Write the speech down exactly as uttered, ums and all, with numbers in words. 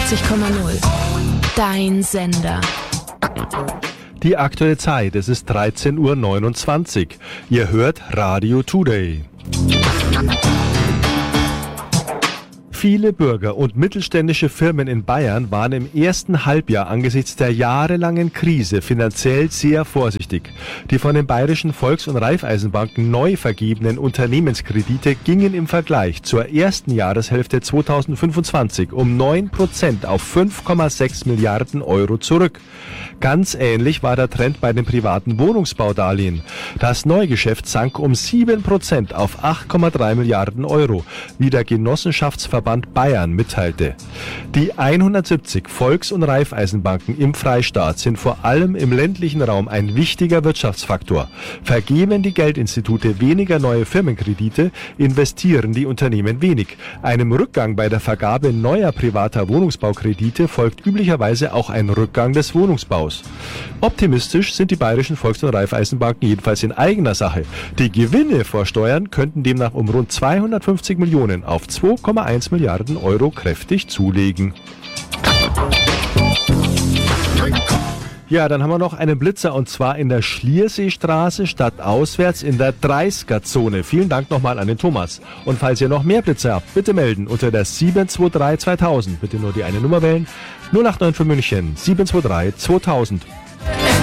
achtzig Komma null. Dein Sender. Die aktuelle Zeit, es ist dreizehn Uhr neunundzwanzig. Ihr hört Radio Today. Viele Bürger und mittelständische Firmen in Bayern waren im ersten Halbjahr angesichts der jahrelangen Krise finanziell sehr vorsichtig. Die von den bayerischen Volks- und Raiffeisenbanken neu vergebenen Unternehmenskredite gingen im Vergleich zur ersten Jahreshälfte zweitausendfünfundzwanzig um neun Prozent auf fünf Komma sechs Milliarden Euro zurück. Ganz ähnlich war der Trend bei den privaten Wohnungsbaudarlehen. Das Neugeschäft sank um sieben Prozent auf acht Komma drei Milliarden Euro, wie der Genossenschaftsverband Bayern mitteilte. Die hundertsiebzig Volks- und Raiffeisenbanken im Freistaat sind vor allem im ländlichen Raum ein wichtiger Wirtschaftsfaktor. Vergeben die Geldinstitute weniger neue Firmenkredite, investieren die Unternehmen wenig. Einem Rückgang bei der Vergabe neuer privater Wohnungsbaukredite folgt üblicherweise auch ein Rückgang des Wohnungsbaus. Optimistisch sind die bayerischen Volks- und Raiffeisenbanken jedenfalls in eigener Sache. Die Gewinne vor Steuern könnten demnach um rund zweihundertfünfzig Millionen auf zwei Komma eins Milliarden Euro kräftig zulegen. Ja, dann haben wir noch einen Blitzer und zwar in der Schlierseestraße stadtauswärts in der dreißiger-Zone. Vielen Dank nochmal an den Thomas. Und falls ihr noch mehr Blitzer habt, bitte melden unter der sieben zwei drei zweitausend. Bitte nur die eine Nummer wählen. null acht neun für München sieben zwei drei zweitausend.